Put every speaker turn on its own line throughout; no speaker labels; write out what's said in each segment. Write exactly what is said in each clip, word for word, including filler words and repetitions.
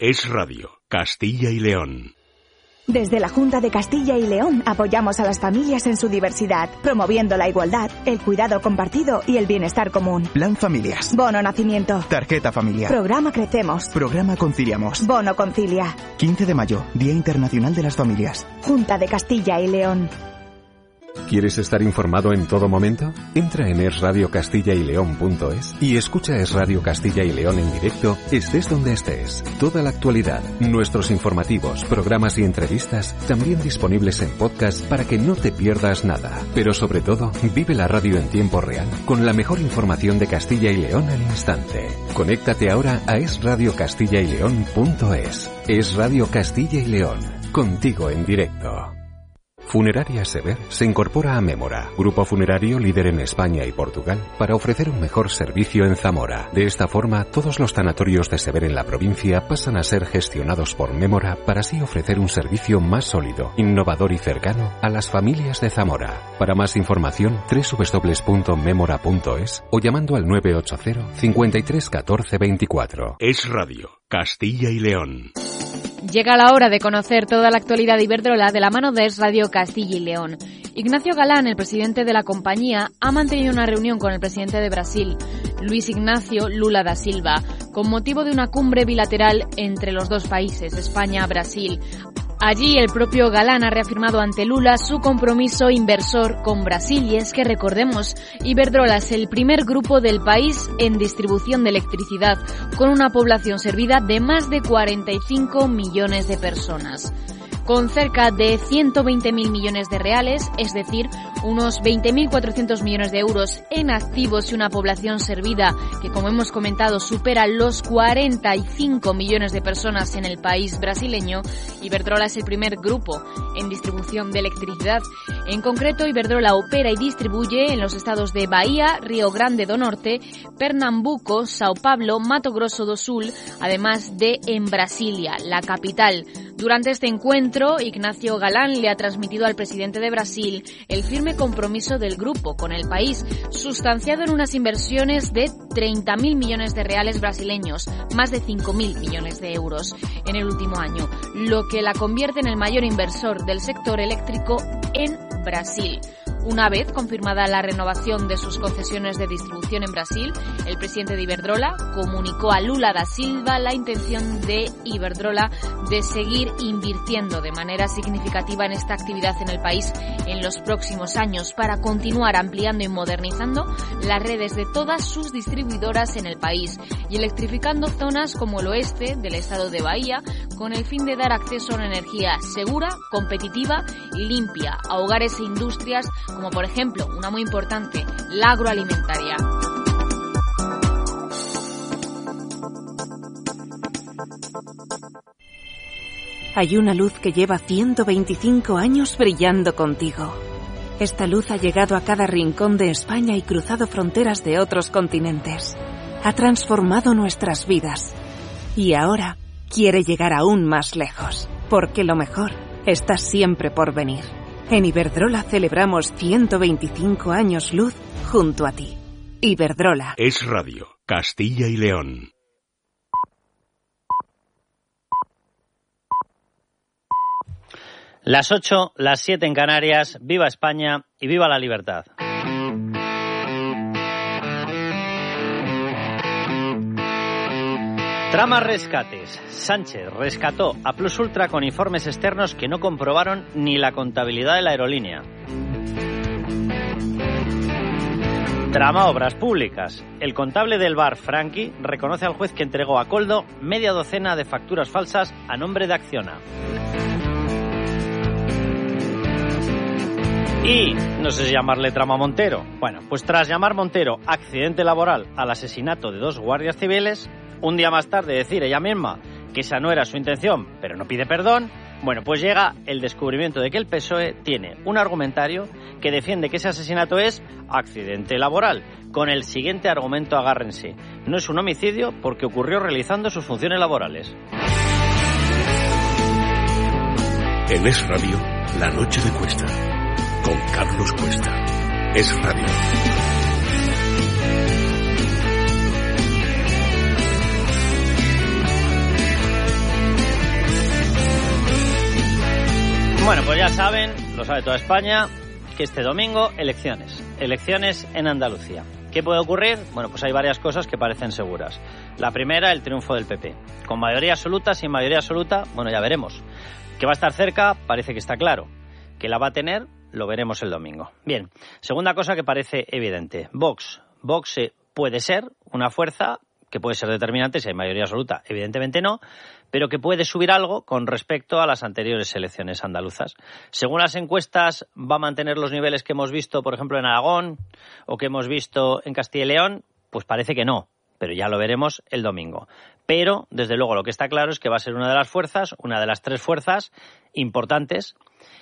Es Radio, Castilla y León.
Desde la Junta de Castilla y León apoyamos a las familias en su diversidad, promoviendo la igualdad, el cuidado compartido y el bienestar común.
Plan Familias.
Bono Nacimiento.
Tarjeta Familiar.
Programa Crecemos.
Programa Conciliamos.
Bono Concilia.
quince de mayo, Día Internacional de las Familias.
Junta de Castilla y León.
¿Quieres estar informado en todo momento? Entra en es radio castilla y león punto es y escucha Es Radio Castilla y León en directo, estés donde estés. Toda la actualidad, nuestros informativos, programas y entrevistas, también disponibles en podcast para que no te pierdas nada. Pero sobre todo, vive la radio en tiempo real, con la mejor información de Castilla y León al instante. Conéctate ahora a es radio castilla y león punto es. Es Radio Castilla y León, contigo en directo. Funeraria Sever se incorpora a Mémora, grupo funerario líder en España y Portugal, para ofrecer un mejor servicio en Zamora. De esta forma, todos los tanatorios de Sever en la provincia pasan a ser gestionados por Mémora para así ofrecer un servicio más sólido, innovador y cercano a las familias de Zamora. Para más información, doble u doble u doble u punto memora punto es o llamando al nueve ocho cero, cincuenta y tres, catorce, veinticuatro.
Es Radio, Castilla y León.
Llega la hora de conocer toda la actualidad de Iberdrola de la mano de Es Radio Castilla y León. Ignacio Galán, el presidente de la compañía, ha mantenido una reunión con el presidente de Brasil, Luis Ignacio Lula da Silva, con motivo de una cumbre bilateral entre los dos países, España-Brasil. Allí el propio Galán ha reafirmado ante Lula su compromiso inversor con Brasil, y es que recordemos, Iberdrola es el primer grupo del país en distribución de electricidad, con una población servida de más de cuarenta y cinco millones de personas. Con cerca de ciento veinte mil millones de reales, es decir, unos veinte mil cuatrocientos millones de euros en activos y una población servida que, como hemos comentado, supera los cuarenta y cinco millones de personas en el país brasileño, Iberdrola es el primer grupo en distribución de electricidad. En concreto, Iberdrola opera y distribuye en los estados de Bahía, Río Grande do Norte, Pernambuco, Sao Paulo, Mato Grosso do Sul, además de en Brasilia, la capital. Durante este encuentro, Ignacio Galán le ha transmitido al presidente de Brasil el firme compromiso del grupo con el país, sustanciado en unas inversiones de treinta mil millones de reales brasileños, más de cinco mil millones de euros en el último año, lo que la convierte en el mayor inversor del sector eléctrico en Brasil. Una vez confirmada la renovación de sus concesiones de distribución en Brasil, el presidente de Iberdrola comunicó a Lula da Silva la intención de Iberdrola de seguir invirtiendo de manera significativa en esta actividad en el país en los próximos años para continuar ampliando y modernizando las redes de todas sus distribuidoras en el país y electrificando zonas como el oeste del estado de Bahía con el fin de dar acceso a una energía segura, competitiva y limpia a hogares e industrias, como por ejemplo, una muy importante, la agroalimentaria.
Hay una luz que lleva ciento veinticinco años brillando contigo. Esta luz ha llegado a cada rincón de España y cruzado fronteras de otros continentes. Ha transformado nuestras vidas. Y ahora quiere llegar aún más lejos, porque lo mejor está siempre por venir. En Iberdrola celebramos ciento veinticinco años luz junto a ti. Iberdrola.
Es Radio, Castilla y León.
Las ocho, las siete en Canarias. Viva España y viva la libertad. Trama rescates. Sánchez rescató a Plus Ultra con informes externos que no comprobaron ni la contabilidad de la aerolínea. Trama obras públicas. El contable del bar, Franqui, reconoce al juez que entregó a Coldo media docena de facturas falsas a nombre de Acciona. Y no sé si llamarle trama Montero. Bueno, pues tras llamar Montero accidente laboral al asesinato de dos guardias civiles, un día más tarde decir ella misma que esa no era su intención, pero no pide perdón, bueno, pues llega el descubrimiento de que el P S O E tiene un argumentario que defiende que ese asesinato es accidente laboral, con el siguiente argumento, agárrense: no es un homicidio porque ocurrió realizando sus funciones laborales.
En Es Radio, la noche de Cuesta, con Carlos Cuesta. Es Radio.
Bueno, pues ya saben, lo sabe toda España, que este domingo elecciones, elecciones en Andalucía. ¿Qué puede ocurrir? Bueno, pues hay varias cosas que parecen seguras. La primera, el triunfo del P P. Con mayoría absoluta, sin mayoría absoluta, bueno, ya veremos. Que va a estar cerca, parece que está claro. Que la va a tener, lo veremos el domingo. Bien, segunda cosa que parece evidente. Vox. Vox puede ser una fuerza que puede ser determinante si hay mayoría absoluta, evidentemente no, pero que puede subir algo con respecto a las anteriores elecciones andaluzas. Según las encuestas, va a mantener los niveles que hemos visto, por ejemplo, en Aragón o que hemos visto en Castilla y León, pues parece que no, pero ya lo veremos el domingo. Pero, desde luego, lo que está claro es que va a ser una de las fuerzas, una de las tres fuerzas importantes,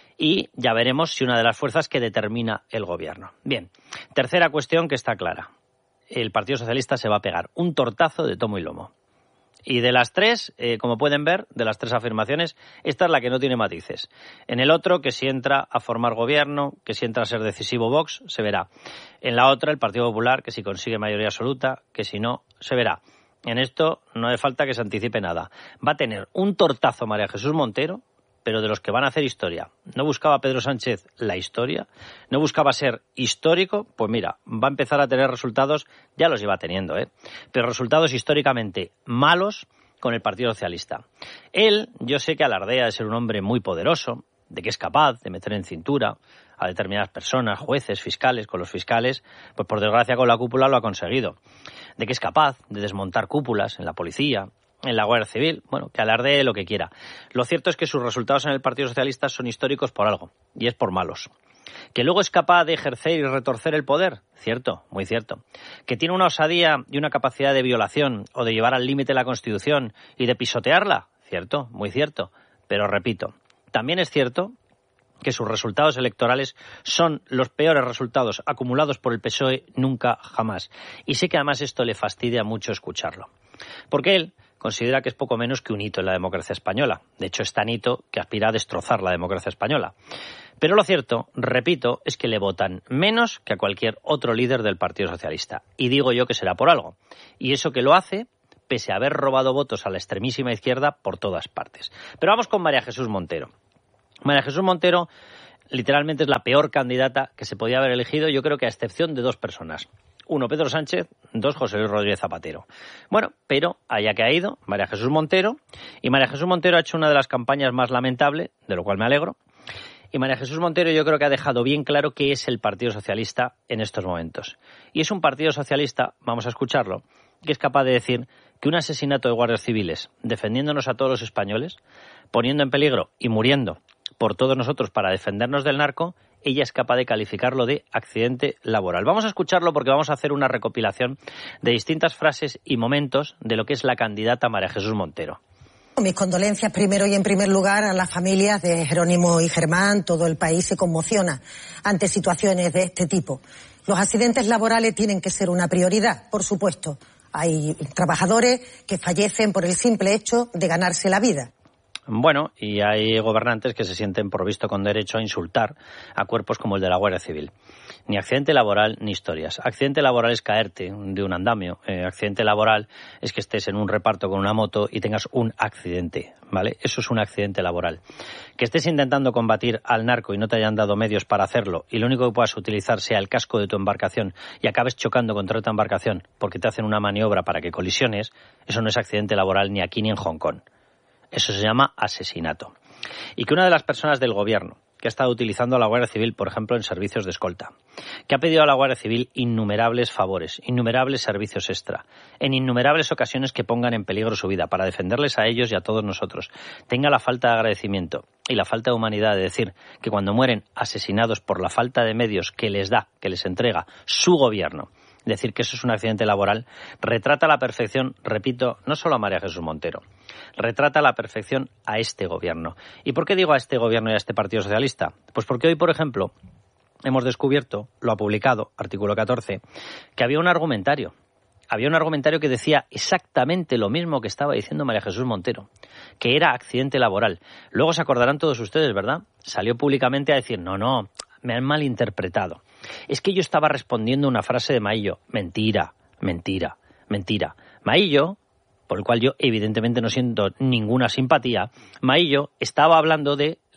y ya veremos si una de las fuerzas que determina el gobierno. Bien, tercera cuestión que está clara. El Partido Socialista se va a pegar un tortazo de tomo y lomo. Y de las tres, eh, como pueden ver, de las tres afirmaciones, esta es la que no tiene matices. En el otro, que si entra a formar gobierno, que si entra a ser decisivo Vox, se verá. En la otra, el Partido Popular, que si consigue mayoría absoluta, que si no, se verá. En esto no hace falta que se anticipe nada. Va a tener un tortazo María Jesús Montero, pero de los que van a hacer historia. ¿No buscaba Pedro Sánchez la historia? ¿No buscaba ser histórico? Pues mira, va a empezar a tener resultados, ya los iba teniendo, ¿eh? Pero resultados históricamente malos con el Partido Socialista. Él, yo sé que alardea de ser un hombre muy poderoso, de que es capaz de meter en cintura a determinadas personas, jueces, fiscales, con los fiscales, pues por desgracia con la cúpula lo ha conseguido. De que es capaz de desmontar cúpulas en la policía, en la Guardia Civil, bueno, que alardee lo que quiera. Lo cierto es que sus resultados en el Partido Socialista son históricos por algo, y es por malos. Que luego es capaz de ejercer y retorcer el poder, cierto, muy cierto. Que tiene una osadía y una capacidad de violación o de llevar al límite la Constitución y de pisotearla, cierto, muy cierto. Pero repito, también es cierto que sus resultados electorales son los peores resultados acumulados por el P S O E nunca jamás. Y sé que además esto le fastidia mucho escucharlo. Porque él considera que es poco menos que un hito en la democracia española. De hecho, es tan hito que aspira a destrozar la democracia española. Pero lo cierto, repito, es que le votan menos que a cualquier otro líder del Partido Socialista. Y digo yo que será por algo. Y eso que lo hace pese a haber robado votos a la extremísima izquierda por todas partes. Pero vamos con María Jesús Montero. María Jesús Montero literalmente es la peor candidata que se podía haber elegido, yo creo que a excepción de dos personas. Uno, Pedro Sánchez, dos, José Luis Rodríguez Zapatero. Bueno, pero allá que ha ido María Jesús Montero, y María Jesús Montero ha hecho una de las campañas más lamentables, de lo cual me alegro, y María Jesús Montero yo creo que ha dejado bien claro qué es el Partido Socialista en estos momentos. Y es un Partido Socialista, vamos a escucharlo, que es capaz de decir que un asesinato de guardias civiles, defendiéndonos a todos los españoles, poniendo en peligro y muriendo por todos nosotros para defendernos del narco, ella es capaz de calificarlo de accidente laboral. Vamos a escucharlo porque vamos a hacer una recopilación de distintas frases y momentos de lo que es la candidata María Jesús Montero.
Mis condolencias primero y en primer lugar a las familias de Jerónimo y Germán. Todo el país se conmociona ante situaciones de este tipo. Los accidentes laborales tienen que ser una prioridad, por supuesto. Hay trabajadores que fallecen por el simple hecho de ganarse la vida.
Bueno, y hay gobernantes que se sienten provisto con derecho a insultar a cuerpos como el de la Guardia Civil. Ni accidente laboral ni historias. Accidente laboral es caerte de un andamio. Eh, accidente laboral es que estés en un reparto con una moto y tengas un accidente, ¿vale? Eso es un accidente laboral. Que estés intentando combatir al narco y no te hayan dado medios para hacerlo y lo único que puedas utilizar sea el casco de tu embarcación y acabes chocando contra otra embarcación porque te hacen una maniobra para que colisiones, eso no es accidente laboral ni aquí ni en Hong Kong. Eso se llama asesinato. Y que una de las personas del gobierno que ha estado utilizando a la Guardia Civil, por ejemplo, en servicios de escolta, que ha pedido a la Guardia Civil innumerables favores, innumerables servicios extra, en innumerables ocasiones que pongan en peligro su vida para defenderles a ellos y a todos nosotros, tenga la falta de agradecimiento y la falta de humanidad de decir que cuando mueren asesinados por la falta de medios que les da, que les entrega su gobierno, decir que eso es un accidente laboral, retrata a la perfección, repito, no solo a María Jesús Montero, retrata a la perfección a este gobierno. ¿Y por qué digo a este gobierno y a este Partido Socialista? Pues porque hoy, por ejemplo, hemos descubierto, lo ha publicado, artículo catorce, que había un argumentario. Había un argumentario que decía exactamente lo mismo que estaba diciendo María Jesús Montero, que era accidente laboral. Luego se acordarán todos ustedes, ¿verdad? Salió públicamente a decir, no, no, me han malinterpretado. Es que yo estaba respondiendo una frase de Maillo. Mentira, mentira, mentira. Maillo, por el cual yo evidentemente no siento ninguna simpatía, Maillo estaba hablando de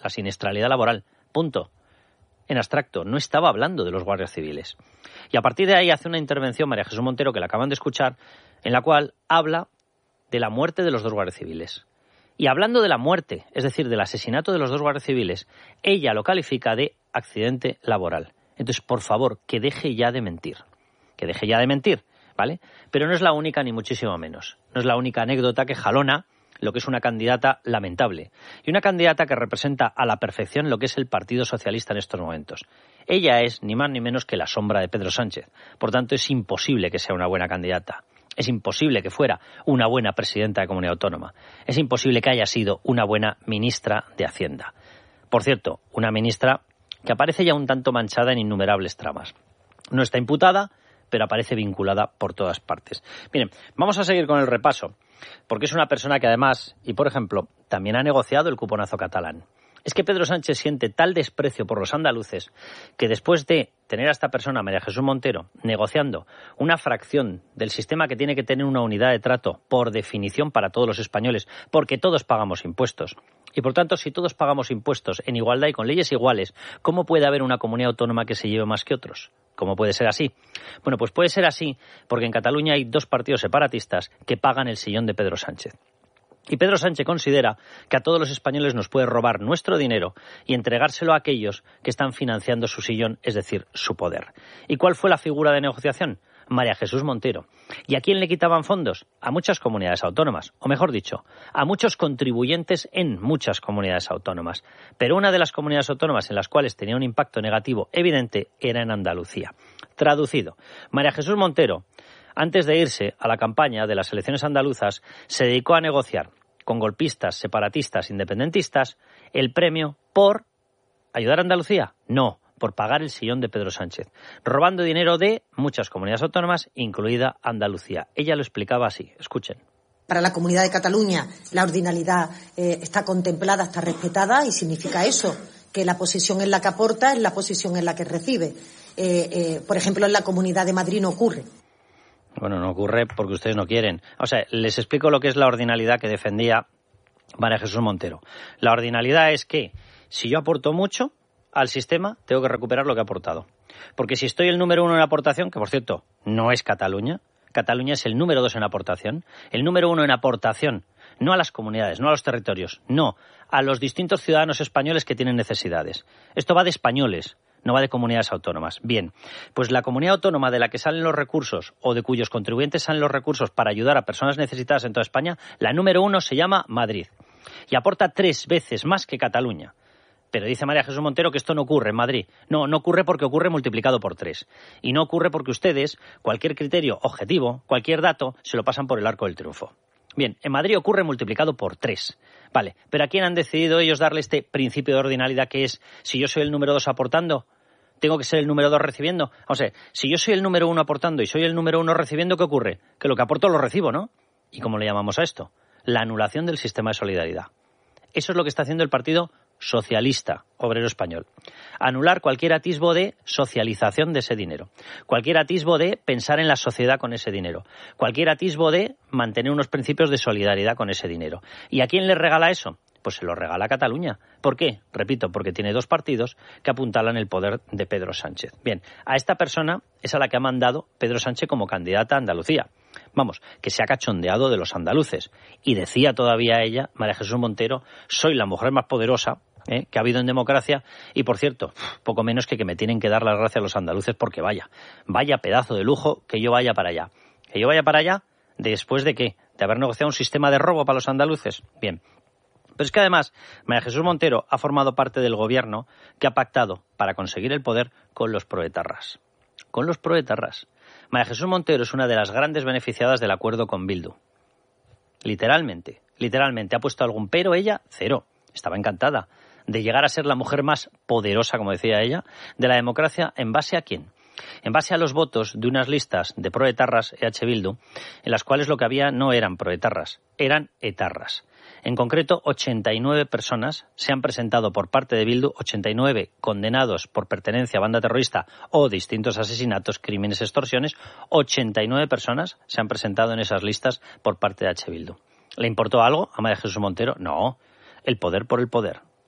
la siniestralidad laboral. Punto. En abstracto, no estaba hablando de los guardias civiles. Y a partir de ahí hace una intervención María Jesús Montero, que la acaban de escuchar, en la cual habla de la muerte de los dos guardias civiles. Y hablando de la muerte, es decir, del asesinato de los dos guardias civiles, ella lo califica de accidente laboral. Entonces, por favor, que deje ya de mentir. Que deje ya de mentir, ¿vale? Pero no es la única, ni muchísimo menos. No es la única anécdota que jalona lo que es una candidata lamentable. Y una candidata que representa a la perfección lo que es el Partido Socialista en estos momentos. Ella es ni más ni menos que la sombra de Pedro Sánchez. Por tanto, es imposible que sea una buena candidata. Es imposible que fuera una buena presidenta de comunidad autónoma. Es imposible que haya sido una buena ministra de Hacienda. Por cierto, una ministra que aparece ya un tanto manchada en innumerables tramas. No está imputada, pero aparece vinculada por todas partes. Miren, vamos a seguir con el repaso, porque es una persona que además, y por ejemplo, también ha negociado el cuponazo catalán. Es que Pedro Sánchez siente tal desprecio por los andaluces que después de tener a esta persona, María Jesús Montero, negociando una fracción del sistema que tiene que tener una unidad de trato por definición para todos los españoles, porque todos pagamos impuestos. Y por tanto, si todos pagamos impuestos en igualdad y con leyes iguales, ¿cómo puede haber una comunidad autónoma que se lleve más que otros? ¿Cómo puede ser así? Bueno, pues puede ser así porque en Cataluña hay dos partidos separatistas que pagan el sillón de Pedro Sánchez. Y Pedro Sánchez considera que a todos los españoles nos puede robar nuestro dinero y entregárselo a aquellos que están financiando su sillón, es decir, su poder. ¿Y cuál fue la figura de negociación? María Jesús Montero. ¿Y a quién le quitaban fondos? A muchas comunidades autónomas, o mejor dicho, a muchos contribuyentes en muchas comunidades autónomas. Pero una de las comunidades autónomas en las cuales tenía un impacto negativo evidente era en Andalucía. Traducido, María Jesús Montero, antes de irse a la campaña de las elecciones andaluzas, se dedicó a negociar con golpistas, separatistas, independentistas, el premio por ayudar a Andalucía. No, por pagar el sillón de Pedro Sánchez, robando dinero de muchas comunidades autónomas, incluida Andalucía. Ella lo explicaba así. Escuchen.
Para la Comunidad de Cataluña la ordinalidad eh, está contemplada, está respetada y significa eso, que la posición en la que aporta es la posición en la que recibe. Eh, eh, por ejemplo, en la Comunidad de Madrid no ocurre.
Bueno, no ocurre porque ustedes no quieren. O sea, les explico lo que es la ordinalidad que defendía María Jesús Montero. La ordinalidad es que si yo aporto mucho al sistema, tengo que recuperar lo que he aportado. Porque si estoy el número uno en aportación, que por cierto no es Cataluña, Cataluña es el número dos en aportación, el número uno en aportación, no a las comunidades, no a los territorios, no, a los distintos ciudadanos españoles que tienen necesidades. Esto va de españoles, no va de comunidades autónomas. Bien, pues la comunidad autónoma de la que salen los recursos o de cuyos contribuyentes salen los recursos para ayudar a personas necesitadas en toda España, la número uno se llama Madrid y aporta tres veces más que Cataluña. Pero dice María Jesús Montero que esto no ocurre en Madrid. No, no ocurre porque ocurre multiplicado por tres. Y no ocurre porque ustedes, cualquier criterio objetivo, cualquier dato, se lo pasan por el arco del triunfo. Bien, en Madrid ocurre multiplicado por tres. Vale, pero ¿a quién han decidido ellos darle este principio de ordinalidad que es, si yo soy el número dos aportando, tengo que ser el número dos recibiendo? O sea, si yo soy el número uno aportando y soy el número uno recibiendo, ¿qué ocurre? Que lo que aporto lo recibo, ¿no? ¿Y cómo le llamamos a esto? La anulación del sistema de solidaridad. Eso es lo que está haciendo el Partido Socialista Obrero Español. Anular cualquier atisbo de socialización de ese dinero. Cualquier atisbo de pensar en la sociedad con ese dinero. Cualquier atisbo de mantener unos principios de solidaridad con ese dinero. ¿Y a quién le regala eso? Pues se lo regala a Cataluña. ¿Por qué? Repito, porque tiene dos partidos que apuntalan el poder de Pedro Sánchez. Bien, a esta persona es a la que ha mandado Pedro Sánchez como candidata a Andalucía. Vamos, que se ha cachondeado de los andaluces. Y decía todavía ella, María Jesús Montero, soy la mujer más poderosa ¿eh? que ha habido en democracia y, por cierto, poco menos que que me tienen que dar las gracias a los andaluces porque vaya, vaya pedazo de lujo que yo vaya para allá. Que yo vaya para allá después de ¿qué? De haber negociado un sistema de robo para los andaluces. Bien. Pero es que además María Jesús Montero ha formado parte del gobierno que ha pactado para conseguir el poder con los proetarras. Con los proetarras. María Jesús Montero es una de las grandes beneficiadas del acuerdo con Bildu. Literalmente, literalmente. ¿Ha puesto algún pero ella? Cero. Estaba encantada de llegar a ser la mujer más poderosa, como decía ella, de la democracia. ¿En base a quién? En base a los votos de unas listas de proetarras E H Bildu, en las cuales lo que había no eran proetarras, eran etarras. En concreto, ochenta y nueve personas se han presentado por parte de Bildu, ochenta y nueve condenados por pertenencia a banda terrorista o distintos asesinatos, crímenes, extorsiones. ochenta y nueve personas se han presentado en esas listas por parte de H. Bildu. ¿Le importó algo a María Jesús Montero? No. El poder por el poder.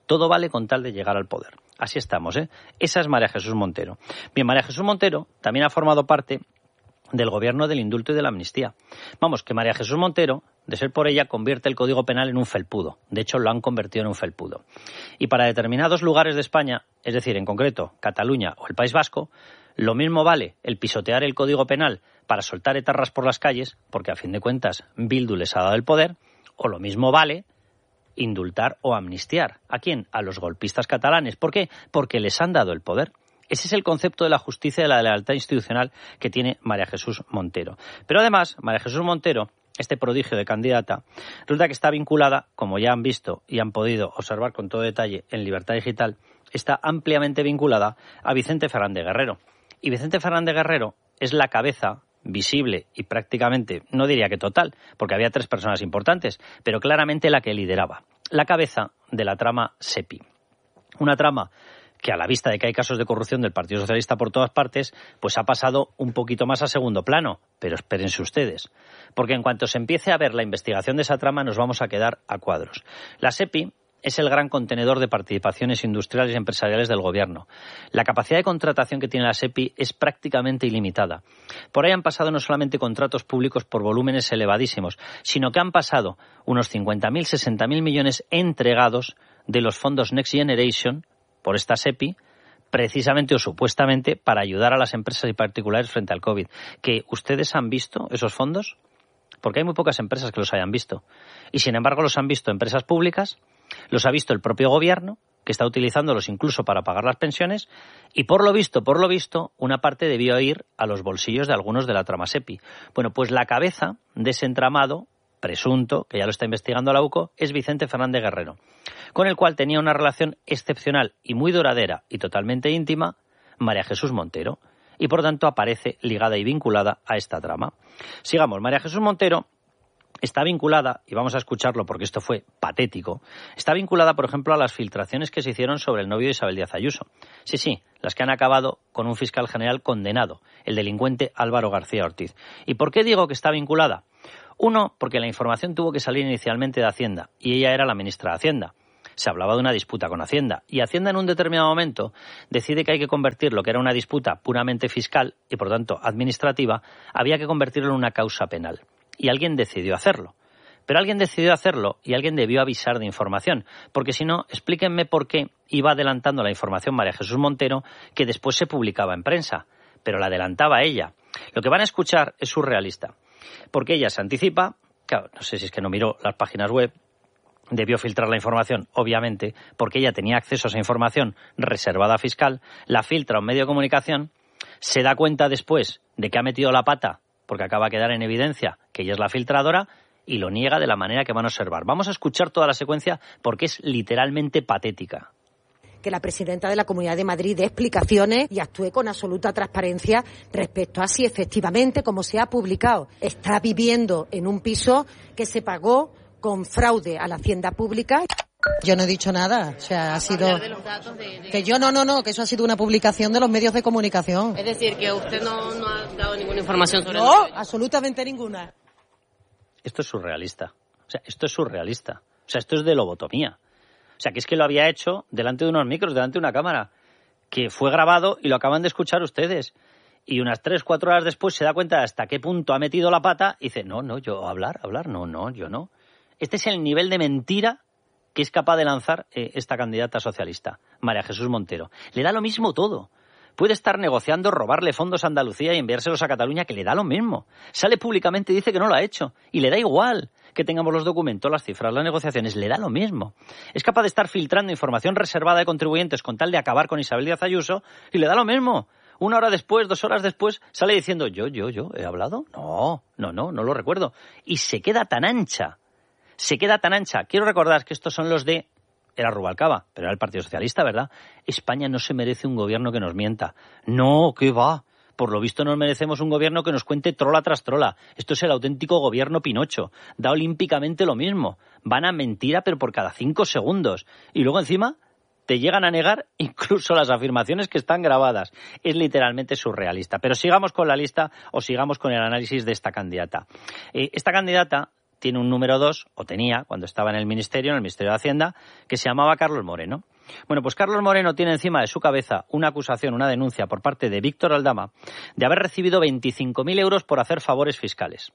Todo vale con tal de llegar al poder. Así estamos, ¿eh? Esa es María Jesús Montero. Bien, María Jesús Montero también ha formado parte del gobierno del indulto y de la amnistía. Vamos, que María Jesús Montero, de ser por ella, convierte el Código Penal en un felpudo. De hecho, lo han convertido en un felpudo. Y para determinados lugares de España, es decir, en concreto, Cataluña o el País Vasco, lo mismo vale el pisotear el Código Penal para soltar etarras por las calles, porque a fin de cuentas Bildu les ha dado el poder, o lo mismo vale indultar o amnistiar. ¿A quién? A los golpistas catalanes. ¿Por qué? Porque les han dado el poder. Ese es el concepto de la justicia y de la lealtad institucional que tiene María Jesús Montero. Pero además, María Jesús Montero, este prodigio de candidata, resulta que está vinculada, como ya han visto y han podido observar con todo detalle en Libertad Digital, está ampliamente vinculada a Vicente Fernández Guerrero. Y Vicente Fernández Guerrero es la cabeza visible y prácticamente, no diría que total, porque había tres personas importantes, pero claramente la que lideraba, la cabeza de la trama SEPI. Una trama que a la vista de que hay casos de corrupción del Partido Socialista por todas partes, pues ha pasado un poquito más a segundo plano. Pero espérense ustedes, porque en cuanto se empiece a ver la investigación de esa trama nos vamos a quedar a cuadros. La SEPI es el gran contenedor de participaciones industriales y empresariales del Gobierno. La capacidad de contratación que tiene la SEPI es prácticamente ilimitada. Por ahí han pasado no solamente contratos públicos por volúmenes elevadísimos, sino que han pasado unos cincuenta mil, sesenta mil millones entregados de los fondos Next Generation por esta SEPI, precisamente o supuestamente para ayudar a las empresas y particulares frente al COVID. ¿Que ustedes han visto esos fondos? Porque hay muy pocas empresas que los hayan visto. Y sin embargo los han visto empresas públicas, los ha visto el propio gobierno, que está utilizándolos incluso para pagar las pensiones, y por lo visto, por lo visto, una parte debió ir a los bolsillos de algunos de la trama SEPI. Bueno, pues la cabeza de ese entramado presunto, que ya lo está investigando la U C O, es Vicente Fernández Guerrero, con el cual tenía una relación excepcional y muy duradera y totalmente íntima María Jesús Montero, y por tanto aparece ligada y vinculada a esta trama. Sigamos, María Jesús Montero está vinculada, y vamos a escucharlo porque esto fue patético, está vinculada, por ejemplo, a las filtraciones que se hicieron sobre el novio de Isabel Díaz Ayuso. Sí, sí, las que han acabado con un fiscal general condenado, el delincuente Álvaro García Ortiz. ¿Y por qué digo que está vinculada? Uno, porque la información tuvo que salir inicialmente de Hacienda, y ella era la ministra de Hacienda. Se hablaba de una disputa con Hacienda, y Hacienda en un determinado momento decide que hay que convertir lo que era una disputa puramente fiscal y por tanto administrativa, había que convertirlo en una causa penal. Y alguien decidió hacerlo. Pero alguien decidió hacerlo y alguien debió avisar de información, porque si no, explíquenme por qué iba adelantando la información María Jesús Montero, que después se publicaba en prensa, pero la adelantaba ella. Lo que van a escuchar es surrealista, porque ella se anticipa, claro, no sé si es que no miró las páginas web, debió filtrar la información, obviamente, porque ella tenía acceso a esa información reservada a fiscal, la filtra a un medio de comunicación, se da cuenta después de que ha metido la pata, porque acaba de quedar en evidencia que ella es la filtradora, y lo niega de la manera que van a observar. Vamos a escuchar toda la secuencia porque es literalmente patética.
Que la presidenta de la Comunidad de Madrid dé explicaciones y actúe con absoluta transparencia respecto a si efectivamente, como se ha publicado, está viviendo en un piso que se pagó con fraude a la hacienda pública. Yo no he dicho nada, o sea, ha sido...
De los datos de, de...
Que yo no, no, no, que eso ha sido una publicación de los medios de comunicación.
Es decir, que usted no, no ha dado ninguna información sobre...
No, el... absolutamente ninguna.
Esto es surrealista, o sea, esto es surrealista, o sea, esto es de lobotomía. O sea, que es que lo había hecho delante de unos micros, delante de una cámara, que fue grabado y lo acaban de escuchar ustedes. Y unas tres, cuatro horas después se da cuenta de hasta qué punto ha metido la pata y dice, no, no, yo hablar, hablar, no, no, yo no. Este es el nivel de mentira que es capaz de lanzar eh, esta candidata socialista, María Jesús Montero. Le da lo mismo todo. Puede estar negociando robarle fondos a Andalucía y enviárselos a Cataluña, que le da lo mismo. Sale públicamente y dice que no lo ha hecho. Y le da igual que tengamos los documentos, las cifras, las negociaciones. Le da lo mismo. Es capaz de estar filtrando información reservada de contribuyentes con tal de acabar con Isabel Díaz Ayuso y le da lo mismo. Una hora después, dos horas después, sale diciendo, yo, yo, yo, ¿he hablado? No, no, no, no lo recuerdo. Y se queda tan ancha. Se queda tan ancha. Quiero recordar que estos son los de... Era Rubalcaba, pero era el Partido Socialista, ¿verdad? España no se merece un gobierno que nos mienta. No, ¿qué va? Por lo visto nos merecemos un gobierno que nos cuente trola tras trola. Esto es el auténtico gobierno Pinocho. Da olímpicamente lo mismo. Van a mentira, pero por cada cinco segundos. Y luego encima te llegan a negar incluso las afirmaciones que están grabadas. Es literalmente surrealista. Pero sigamos con la lista o sigamos con el análisis de esta candidata. Eh, esta candidata tiene un número dos, o tenía, cuando estaba en el Ministerio, en el Ministerio de Hacienda, que se llamaba Carlos Moreno. Bueno, pues Carlos Moreno tiene encima de su cabeza una acusación, una denuncia por parte de Víctor Aldama de haber recibido veinticinco mil euros por hacer favores fiscales.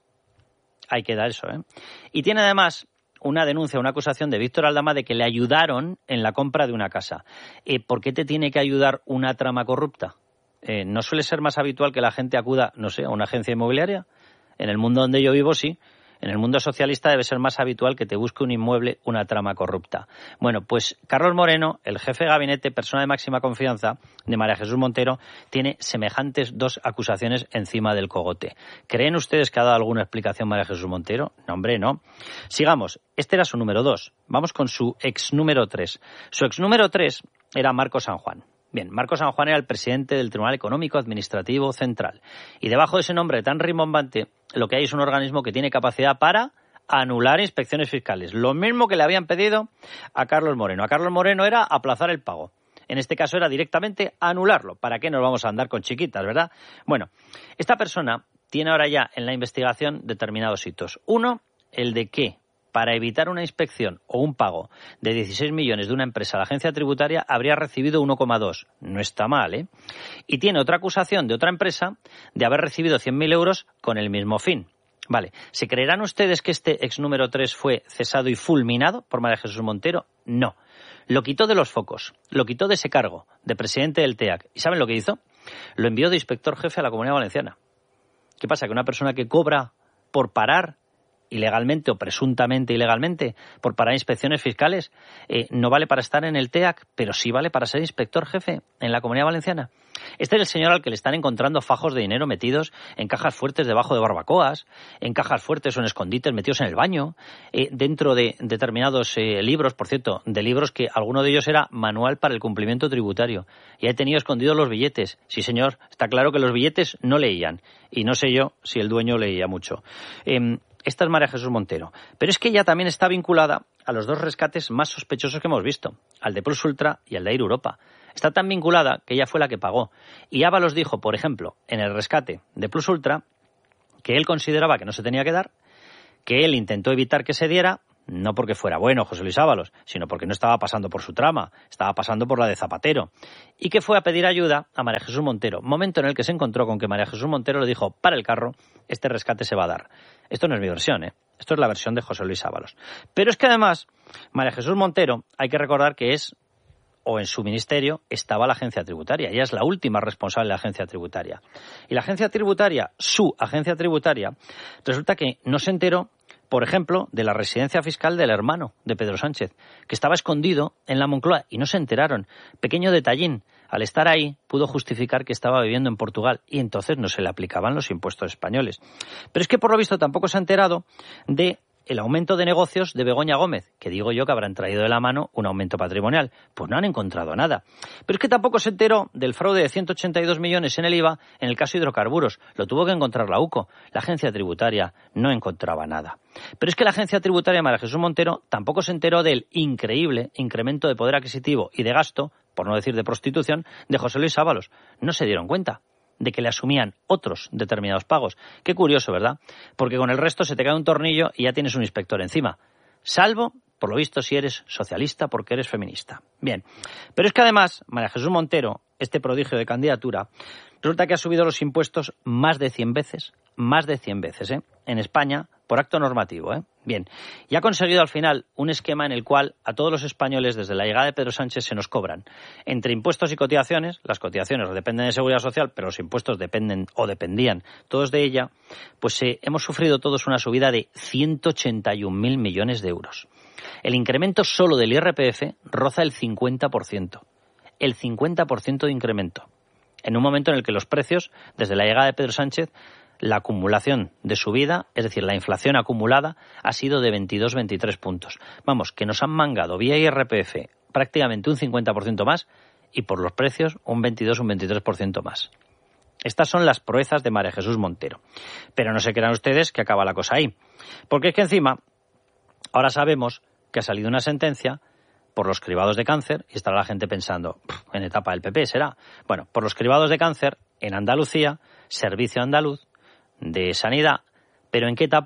Ahí queda eso, ¿eh? Y tiene además una denuncia, una acusación de Víctor Aldama de que le ayudaron en la compra de una casa. Eh, ¿Por qué te tiene que ayudar una trama corrupta? Eh, ¿No suele ser más habitual que la gente acuda, no sé, a una agencia inmobiliaria? En el mundo donde yo vivo, sí. En el mundo socialista debe ser más habitual que te busque un inmueble una trama corrupta. Bueno, pues Carlos Moreno, el jefe de gabinete, persona de máxima confianza de María Jesús Montero, tiene semejantes dos acusaciones encima del cogote. ¿Creen ustedes que ha dado alguna explicación María Jesús Montero? No, hombre, no. Sigamos. Este era su número dos. Vamos con su ex número tres. Su ex número tres era Marco San Juan. Bien, Marco San Juan era el presidente del Tribunal Económico Administrativo Central. Y debajo de ese nombre tan rimbombante, lo que hay es un organismo que tiene capacidad para anular inspecciones fiscales. Lo mismo que le habían pedido a Carlos Moreno. A Carlos Moreno era aplazar el pago. En este caso era directamente anularlo. ¿Para qué nos vamos a andar con chiquitas, verdad? Bueno, esta persona tiene ahora ya en la investigación determinados hitos. Uno, el de que para evitar una inspección o un pago de dieciséis millones de una empresa a la agencia tributaria habría recibido uno coma dos. No está mal, ¿eh? Y tiene otra acusación de otra empresa de haber recibido cien mil euros con el mismo fin. Vale, ¿se creerán ustedes que este ex número tres fue cesado y fulminado por María Jesús Montero? No. Lo quitó de los focos, lo quitó de ese cargo de presidente del T E A C. ¿Y saben lo que hizo? Lo envió de inspector jefe a la Comunidad Valenciana. ¿Qué pasa? ¿Que una persona que cobra por parar ilegalmente o presuntamente ilegalmente por parar inspecciones fiscales eh, no vale para estar en el T E A C, pero sí vale para ser inspector jefe en la Comunidad Valenciana? Este es el señor al que le están encontrando fajos de dinero metidos en cajas fuertes debajo de barbacoas, en cajas fuertes o en escondites metidos en el baño, eh, dentro de determinados eh, libros, por cierto, de libros que alguno de ellos era manual para el cumplimiento tributario. Y he tenido escondidos los billetes. Sí, señor, está claro que los billetes no leían. Y no sé yo si el dueño leía mucho. Eh, Esta es María Jesús Montero. Pero es que ella también está vinculada a los dos rescates más sospechosos que hemos visto, al de Plus Ultra y al de Air Europa. Está tan vinculada que ella fue la que pagó. Y Ábalos dijo, por ejemplo, en el rescate de Plus Ultra, que él consideraba que no se tenía que dar, que él intentó evitar que se diera, no porque fuera bueno José Luis Ábalos, sino porque no estaba pasando por su trama, estaba pasando por la de Zapatero, y que fue a pedir ayuda a María Jesús Montero, momento en el que se encontró con que María Jesús Montero le dijo, para el carro, este rescate se va a dar. Esto no es mi versión, ¿eh? Esto es la versión de José Luis Ábalos. Pero es que además, María Jesús Montero, hay que recordar que es, o en su ministerio, estaba la agencia tributaria. Ella es la última responsable de la agencia tributaria. Y la agencia tributaria, su agencia tributaria, resulta que no se enteró, por ejemplo, de la residencia fiscal del hermano de Pedro Sánchez, que estaba escondido en la Moncloa y no se enteraron. Pequeño detallín, al estar ahí pudo justificar que estaba viviendo en Portugal y entonces no se le aplicaban los impuestos españoles. Pero es que por lo visto tampoco se ha enterado de el aumento de negocios de Begoña Gómez, que digo yo que habrán traído de la mano un aumento patrimonial. Pues no han encontrado nada. Pero es que tampoco se enteró del fraude de ciento ochenta y dos millones en el I V A en el caso de hidrocarburos. Lo tuvo que encontrar la U C O. La agencia tributaria no encontraba nada. Pero es que la agencia tributaria María Jesús Montero tampoco se enteró del increíble incremento de poder adquisitivo y de gasto, por no decir de prostitución, de José Luis Ábalos. No se dieron cuenta de que le asumían otros determinados pagos. Qué curioso, ¿verdad? Porque con el resto se te cae un tornillo y ya tienes un inspector encima. Salvo, por lo visto, si eres socialista porque eres feminista. Bien. Pero es que además, María Jesús Montero, este prodigio de candidatura, resulta que ha subido los impuestos más de cien veces, más de cien veces, ¿eh? En España, por acto normativo, ¿eh? Bien. Y ha conseguido al final un esquema en el cual a todos los españoles, desde la llegada de Pedro Sánchez, se nos cobran. Entre impuestos y cotizaciones, las cotizaciones dependen de Seguridad Social, pero los impuestos dependen o dependían todos de ella, pues eh, hemos sufrido todos una subida de ciento ochenta y un mil millones de euros. El incremento solo del I R P F roza el cincuenta por ciento. El cincuenta por ciento de incremento. En un momento en el que los precios, desde la llegada de Pedro Sánchez, la acumulación de subida, es decir, la inflación acumulada, ha sido de veintidós a veintitrés puntos. Vamos, que nos han mangado vía I R P F prácticamente un cincuenta por ciento más y por los precios un veintidós o un veintitrés por ciento más. Estas son las proezas de María Jesús Montero. Pero no se crean ustedes que acaba la cosa ahí. Porque es que encima, ahora sabemos que ha salido una sentencia por los cribados de cáncer, y estará la gente pensando, en etapa del P P será. Bueno, por los cribados de cáncer en Andalucía, Servicio Andaluz de Sanidad, pero ¿en qué etapa?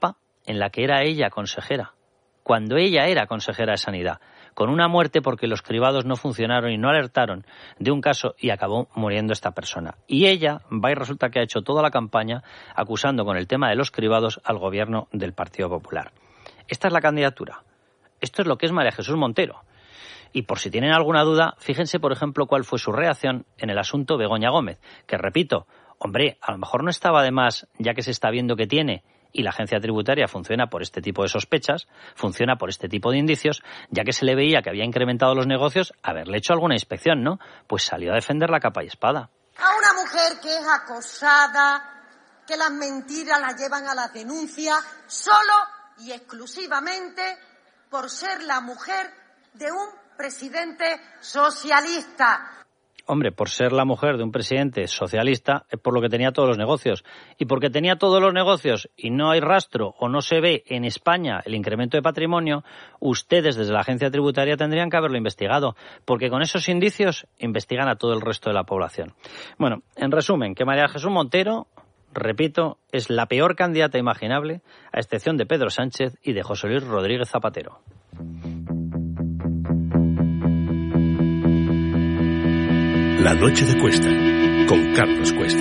en la que era ella consejera, cuando ella era consejera de Sanidad, con una muerte porque los cribados no funcionaron y no alertaron de un caso y acabó muriendo esta persona. Y ella va y resulta que ha hecho toda la campaña acusando con el tema de los cribados al gobierno del Partido Popular. Esta es la candidatura. Esto es lo que es María Jesús Montero. Y por si tienen alguna duda, fíjense, por ejemplo, cuál fue su reacción en el asunto Begoña Gómez, que repito, hombre, a lo mejor no estaba de más, ya que se está viendo que tiene, y la agencia tributaria funciona por este tipo de sospechas, funciona por este tipo de indicios, ya que se le veía que había incrementado los negocios, haberle hecho alguna inspección, ¿no? Pues salió a defender la capa y espada.
A una mujer que es acosada, que las mentiras las llevan a las denuncias, solo y exclusivamente por ser la mujer de un presidente socialista.
Hombre, por ser la mujer de un presidente socialista es por lo que tenía todos los negocios. Y porque tenía todos los negocios y no hay rastro o no se ve en España el incremento de patrimonio, ustedes desde la agencia tributaria tendrían que haberlo investigado. Porque con esos indicios investigan a todo el resto de la población. Bueno, en resumen, que María Jesús Montero, repito, es la peor candidata imaginable, a excepción de Pedro Sánchez y de José Luis Rodríguez Zapatero.
La noche de Cuesta, con Carlos Cuesta.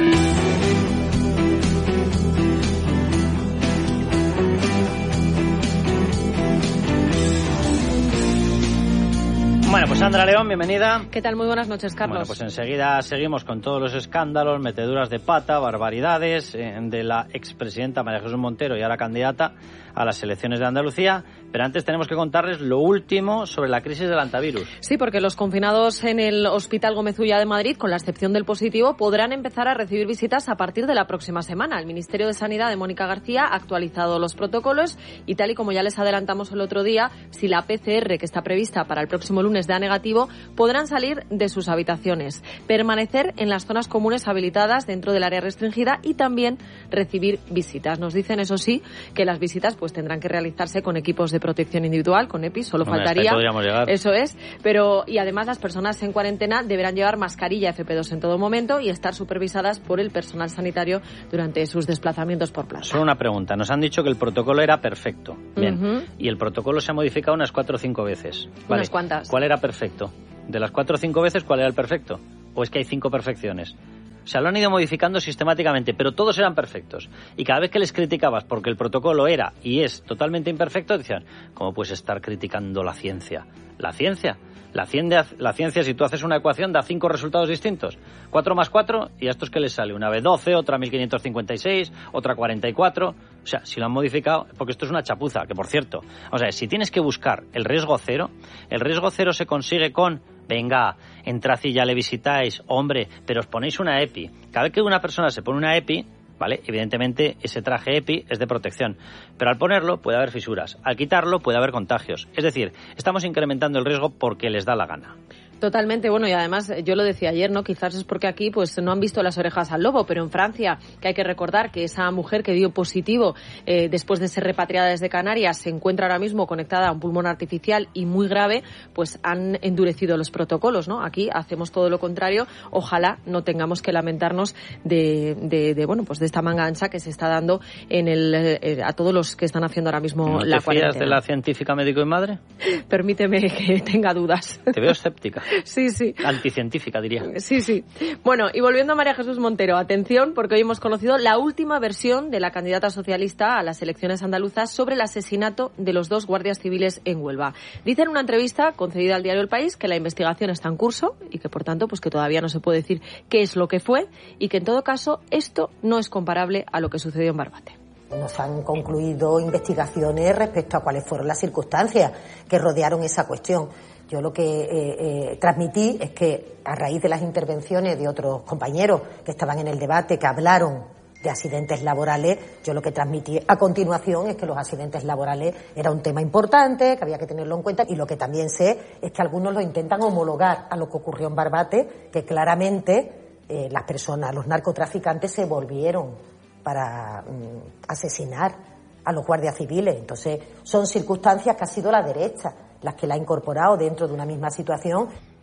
Bueno, pues Sandra León, bienvenida.
¿Qué tal? Muy buenas noches, Carlos.
Bueno, pues enseguida seguimos con todos los escándalos, meteduras de pata, barbaridades eh, de la expresidenta María Jesús Montero y ahora candidata a las elecciones de Andalucía. Pero antes tenemos que contarles lo último sobre la crisis del antivirus.
Sí, porque los confinados en el Hospital Gómez Ulla de Madrid, con la excepción del positivo, podrán empezar a recibir visitas a partir de la próxima semana. El Ministerio de Sanidad de Mónica García ha actualizado los protocolos y, tal y como ya les adelantamos el otro día, si la P C R que está prevista para el próximo lunes da negativo, podrán salir de sus habitaciones, permanecer en las zonas comunes habilitadas dentro del área restringida y también recibir visitas. Nos dicen, eso sí, que las visitas pues tendrán que realizarse con equipos de protección individual, con EPI, solo
Hombre,
faltaría.
hasta ahí podríamos llegar.
Eso es, pero y además las personas en cuarentena deberán llevar mascarilla F P dos en todo momento y estar supervisadas por el personal sanitario durante sus desplazamientos por planta.
Solo una pregunta. Nos han dicho que el protocolo era perfecto. Bien.
Uh-huh.
Y el protocolo se ha modificado unas cuatro o cinco veces. Vale.
Unas cuantas.
¿Cuál era perfecto? De las cuatro o cinco veces, ¿cuál era el perfecto? ¿O es que hay cinco perfecciones? O sea, lo han ido modificando sistemáticamente, pero todos eran perfectos. Y cada vez que les criticabas porque el protocolo era y es totalmente imperfecto, decían, ¿cómo puedes estar criticando la ciencia? ¿La ciencia? La ciencia, la ciencia, si tú haces una ecuación, da cinco resultados distintos. cuatro más cuatro, y a estos que les sale una vez doce, otra mil quinientos cincuenta y seis, otra cuarenta y cuatro. O sea, si lo han modificado, porque esto es una chapuza, que por cierto, o sea, si tienes que buscar el riesgo cero, el riesgo cero se consigue con, venga, entrad y ya le visitáis, hombre, pero os ponéis una EPI. Cada vez que una persona se pone una EPI, ¿vale? Evidentemente ese traje EPI es de protección, pero al ponerlo puede haber fisuras, al quitarlo puede haber contagios. Es decir, estamos incrementando el riesgo porque les da la gana.
Totalmente, bueno, y además yo lo decía ayer, ¿no? Quizás es porque aquí pues no han visto las orejas al lobo, pero en Francia, que hay que recordar que esa mujer que dio positivo eh, después de ser repatriada desde Canarias se encuentra ahora mismo conectada a un pulmón artificial y muy grave, pues han endurecido los protocolos, ¿no? Aquí hacemos todo lo contrario, ojalá no tengamos que lamentarnos de, de, de bueno, pues de esta manga ancha que se está dando en el eh, a todos los que están haciendo ahora mismo
¿No
la
te
cuarentena.
fías de la científica médico y madre?
Permíteme que tenga dudas.
Te veo escéptica.
Sí, sí.
Anticientífica, diría.
Sí, sí. Bueno, y volviendo a María Jesús Montero, atención, porque hoy hemos conocido la última versión de la candidata socialista a las elecciones andaluzas sobre el asesinato de los dos guardias civiles en Huelva. Dice en una entrevista concedida al diario El País que la investigación está en curso y que, por tanto, pues que todavía no se puede decir qué es lo que fue y que, en todo caso, esto no es comparable a lo que sucedió en Barbate.
Nos han concluido investigaciones respecto a cuáles fueron las circunstancias que rodearon esa cuestión. Yo lo que eh, eh, transmití es que a raíz de las intervenciones de otros compañeros que estaban en el debate, que hablaron de accidentes laborales, yo lo que transmití a continuación es que los accidentes laborales era un tema importante, que había que tenerlo en cuenta, y lo que también sé es que algunos lo intentan homologar a lo que ocurrió en Barbate, que claramente eh, las personas, los narcotraficantes se volvieron para mm, asesinar a los guardias civiles. Entonces, son circunstancias que ha sido la derecha las que la ha incorporado dentro de una misma situación.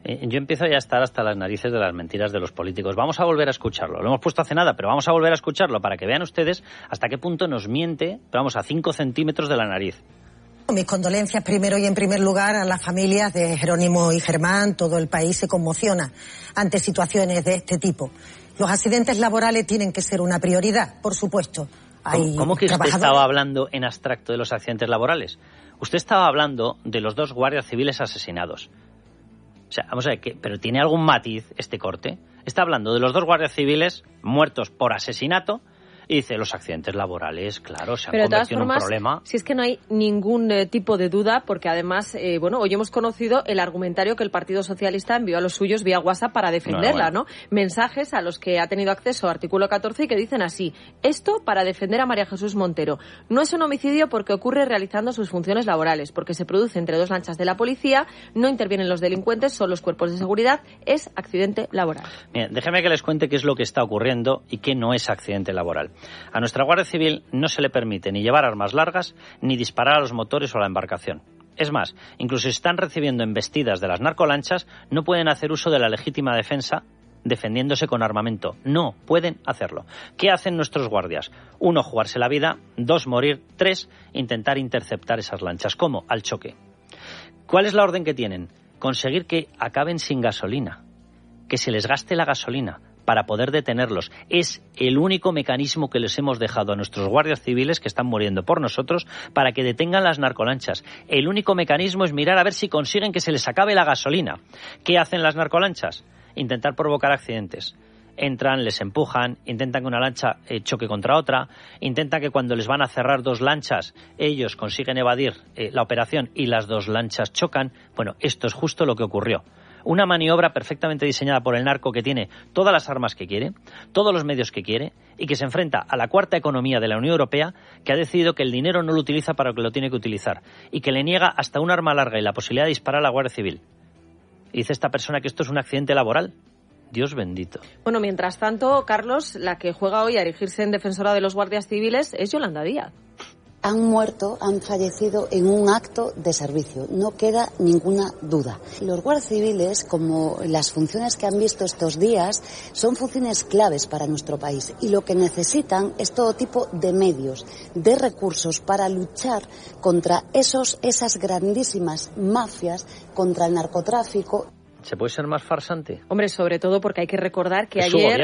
Eh, yo empiezo ya a estar hasta las narices de las mentiras de los políticos. Vamos a volver a escucharlo. Lo hemos puesto hace nada, pero vamos a volver a escucharlo para que vean ustedes hasta qué punto nos miente, pero vamos, a cinco centímetros de la nariz.
Mis condolencias primero y en primer lugar a las familias de Jerónimo y Germán. Todo el país se conmociona ante situaciones de este tipo. Los accidentes laborales tienen que ser una prioridad, por supuesto. Hay
¿Cómo, ¿Cómo que usted estaba hablando en abstracto de los accidentes laborales? Usted estaba hablando de los dos guardias civiles asesinados. O sea, vamos a ver, ¿qué? ¿Pero tiene algún matiz este corte? Está hablando de los dos guardias civiles muertos por asesinato y dice, los accidentes laborales, claro, se han
Pero
convertido
de todas formas,
en un problema.
Si es que no hay ningún eh, tipo de duda, porque además, eh, bueno, hoy hemos conocido el argumentario que el Partido Socialista envió a los suyos vía WhatsApp para defenderla, ¿no? Bueno. ¿no? Mensajes a los que ha tenido acceso artículo catorce y que dicen así: esto para defender a María Jesús Montero. No es un homicidio porque ocurre realizando sus funciones laborales, porque se produce entre dos lanchas de la policía, no intervienen los delincuentes, son los cuerpos de seguridad, es accidente laboral.
Bien, déjeme que les cuente qué es lo que está ocurriendo y qué no es accidente laboral. A nuestra Guardia Civil no se le permite ni llevar armas largas ni disparar a los motores o a la embarcación. Es más, incluso si están recibiendo embestidas de las narcolanchas, no pueden hacer uso de la legítima defensa defendiéndose con armamento. No pueden hacerlo. ¿Qué hacen nuestros guardias? Uno, jugarse la vida. Dos, morir. Tres, intentar interceptar esas lanchas. ¿Cómo? Al choque. ¿Cuál es la orden que tienen? Conseguir que acaben sin gasolina, que se les gaste la gasolina para poder detenerlos. Es el único mecanismo que les hemos dejado a nuestros guardias civiles que están muriendo por nosotros para que detengan las narcolanchas. El único mecanismo es mirar a ver si consiguen que se les acabe la gasolina. ¿Qué hacen las narcolanchas? Intentar provocar accidentes. Entran, les empujan, intentan que una lancha eh, choque contra otra, intentan que cuando les van a cerrar dos lanchas, ellos consiguen evadir eh, la operación y las dos lanchas chocan. Bueno, esto es justo lo que ocurrió. Una maniobra perfectamente diseñada por el narco que tiene todas las armas que quiere, todos los medios que quiere y que se enfrenta a la cuarta economía de la Unión Europea, que ha decidido que el dinero no lo utiliza para lo que lo tiene que utilizar y que le niega hasta un arma larga y la posibilidad de disparar a la Guardia Civil. Y dice esta persona que esto es un accidente laboral. Dios bendito.
Bueno, mientras tanto, Carlos, la que juega hoy a erigirse en defensora de los guardias civiles es Yolanda Díaz.
Han muerto, han fallecido en un acto de servicio, no queda ninguna duda. Los guardias civiles, como las funciones que han visto estos días, son funciones claves para nuestro país y lo que necesitan es todo tipo de medios, de recursos para luchar contra esos, esas grandísimas mafias, contra el narcotráfico.
¿Se puede ser más farsante?
Hombre, sobre todo porque hay que recordar que
es
ayer